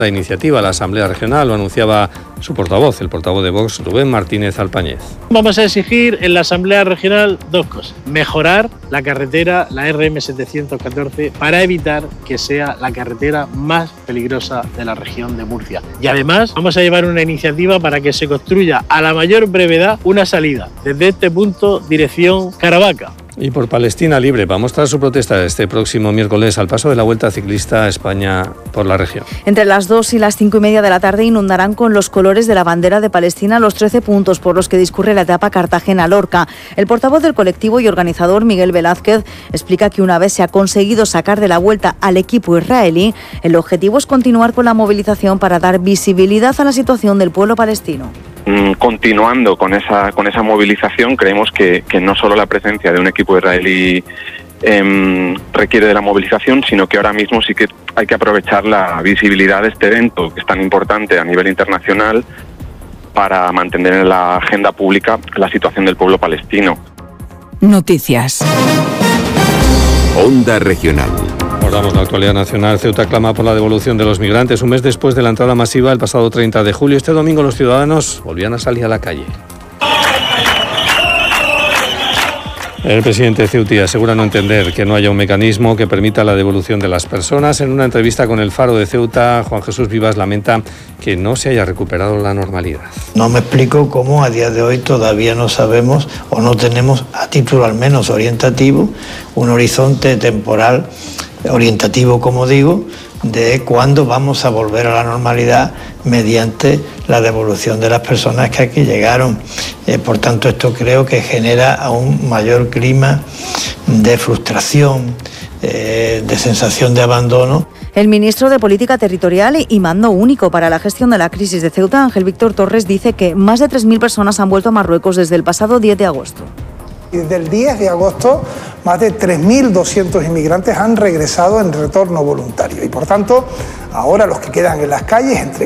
La iniciativa, la Asamblea Regional, lo anunciaba su portavoz, el portavoz de Vox, Rubén Martínez Alpañez. Vamos a exigir en la Asamblea Regional dos cosas. Mejorar la carretera, la RM714, para evitar que sea la carretera más peligrosa de la región de Murcia. Y además vamos a llevar una iniciativa para que se construya a la mayor brevedad una salida desde este punto dirección Caravaca. Y por Palestina Libre va a mostrar su protesta este próximo miércoles al paso de la Vuelta Ciclista a España por la región. Entre las 2 y las 5:30 de la tarde inundarán con los colores de la bandera de Palestina los 13 puntos por los que discurre la etapa Cartagena-Lorca. El portavoz del colectivo y organizador, Miguel Velázquez, explica que una vez se ha conseguido sacar de la vuelta al equipo israelí, el objetivo es continuar con la movilización para dar visibilidad a la situación del pueblo palestino. Continuando con esa movilización, creemos que no solo la presencia de un equipo israelí requiere de la movilización, sino que ahora mismo sí que hay que aprovechar la visibilidad de este evento, que es tan importante a nivel internacional, para mantener en la agenda pública la situación del pueblo palestino. Noticias. Onda Regional. Abordamos la actualidad nacional. Ceuta clama por la devolución de los migrantes. Un mes después de la entrada masiva, el pasado 30 de julio, este domingo los ciudadanos volvían a salir a la calle. El presidente ceutí asegura no entender que no haya un mecanismo que permita la devolución de las personas. En una entrevista con El Faro de Ceuta, Juan Jesús Vivas lamenta que no se haya recuperado la normalidad. No me explico cómo a día de hoy todavía no sabemos o no tenemos, a título al menos orientativo, un horizonte temporal orientativo, como digo, de cuándo vamos a volver a la normalidad mediante la devolución de las personas que aquí llegaron. Por tanto, esto creo que genera aún mayor clima de frustración, de sensación de abandono. El ministro de Política Territorial y Mando Único para la Gestión de la Crisis de Ceuta, Ángel Víctor Torres, dice que más de 3.000 personas han vuelto a Marruecos desde el pasado 10 de agosto. Desde el 10 de agosto, más de 3.200 inmigrantes han regresado en retorno voluntario y, por tanto, ahora los que quedan en las calles, entre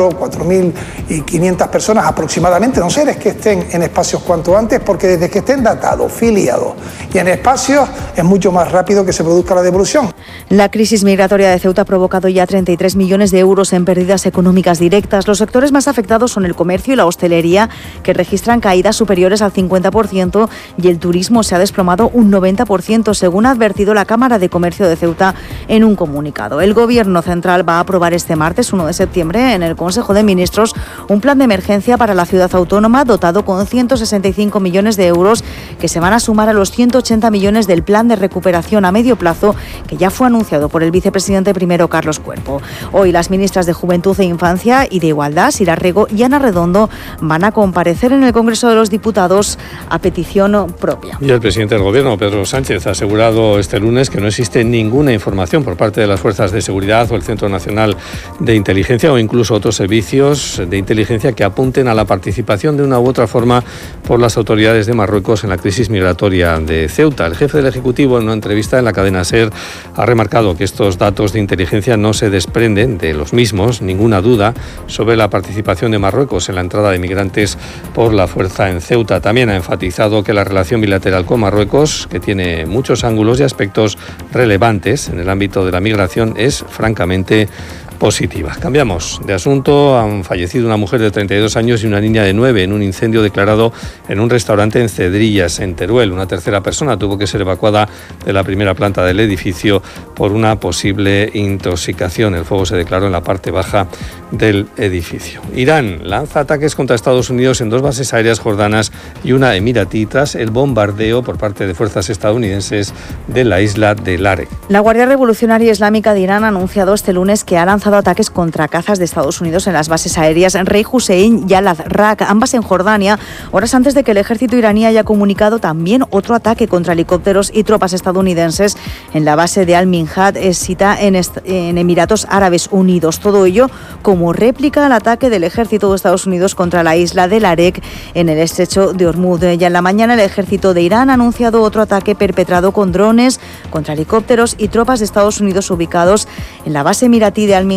4.500 personas aproximadamente, no sé, es que estén en espacios cuanto antes, porque desde que estén datados, filiados y en espacios es mucho más rápido que se produzca la devolución. La crisis migratoria de Ceuta ha provocado ya 33 millones de euros en pérdidas económicas directas. Los sectores más afectados son el comercio y la hostelería, que registran caídas superiores al 50%, y el turismo se ha desplomado un 90%, según ha advertido la Cámara de Comercio de Ceuta en un comunicado. El Gobierno central va a aprobar este martes 1 de septiembre en el Consejo de Ministros un plan de emergencia para la ciudad autónoma dotado con 165 millones de euros que se van a sumar a los 180 millones del plan de recuperación a medio plazo que ya fue anunciado por el vicepresidente primero Carlos Cuerpo. Hoy las ministras de Juventud e Infancia y de Igualdad, Sira Rego y Ana Redondo, van a comparecer en el Congreso de los Diputados a petición propia. Y el presidente del Gobierno, Pedro Sánchez, ha asegurado este lunes que no existe ninguna información por parte de las fuerzas de seguridad o el Centro Nacional de Inteligencia o incluso otros servicios de inteligencia que apunten a la participación de una u otra forma por las autoridades de Marruecos en la crisis migratoria de Ceuta. El jefe del Ejecutivo, en una entrevista en la cadena SER, ha remarcado que estos datos de inteligencia no se desprenden de los mismos ninguna duda sobre la participación de Marruecos en la entrada de migrantes por la fuerza en Ceuta. También ha enfatizado que la relación bilateral con Marruecos, que tiene muchos ángulos y aspectos relevantes en el ámbito de la migración, es francamente positiva. Cambiamos de asunto. Han fallecido una mujer de 32 años y una niña de 9 en un incendio declarado en un restaurante en Cedrillas, en Teruel. Una tercera persona tuvo que ser evacuada de la primera planta del edificio por una posible intoxicación. El fuego se declaró en la parte baja del edificio. Irán lanza ataques contra Estados Unidos en 2 bases aéreas jordanas y una emiratí tras el bombardeo por parte de fuerzas estadounidenses de la isla de Larek. La Guardia Revolucionaria Islámica de Irán ha anunciado este lunes que ha lanzado ataques contra cazas de Estados Unidos en las bases aéreas Rey Hussein y Al-Azraq, ambas en Jordania, horas antes de que el ejército iraní haya comunicado también otro ataque contra helicópteros y tropas estadounidenses en la base de Al-Minhad, Sita, en Emiratos Árabes Unidos. Todo ello como réplica al ataque del ejército de Estados Unidos contra la isla de Larek en el estrecho de Hormuz. Ya en la mañana el ejército de Irán ha anunciado otro ataque perpetrado con drones contra helicópteros y tropas de Estados Unidos ubicados en la base emiratí de Al-Minhad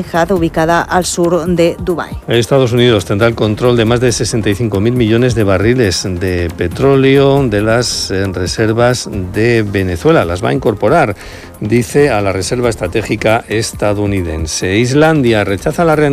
Etihad, ubicada al sur de Dubái. Estados Unidos tendrá el control de más de 65.000 millones de barriles de petróleo de las reservas de Venezuela. Las va a incorporar, dice, a la reserva estratégica estadounidense. Islandia rechaza la